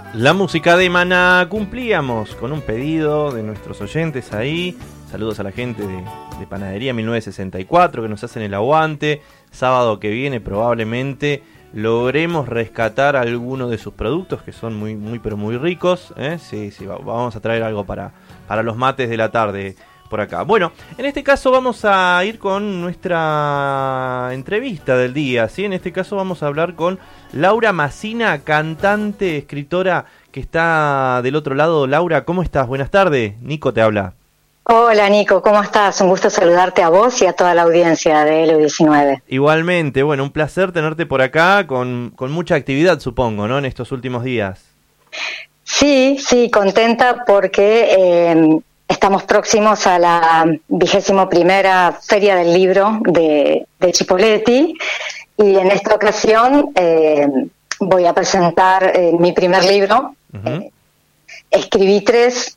La música de Maná, cumplíamos con un pedido de nuestros oyentes ahí. Saludos a la gente de Panadería 1964 que nos hacen el aguante. Sábado que viene probablemente logremos rescatar alguno de sus productos que son muy pero muy ricos. Sí, vamos a traer algo para los mates de la tarde por acá. Bueno, en este caso vamos a ir con nuestra entrevista del día, ¿sí? En este caso vamos a hablar con Laura Massina, cantante, escritora, que está del otro lado. Laura, ¿cómo estás? Buenas tardes. Nico te habla. Hola Nico, ¿cómo estás? Un gusto saludarte a vos y a toda la audiencia de L19. Igualmente, bueno, un placer tenerte por acá con mucha actividad, supongo, ¿no? En estos últimos días. Sí, contenta porque estamos próximos a la 21ª Feria del Libro de Chipoleti y en esta ocasión voy a presentar mi primer libro. Uh-huh. Escribí 3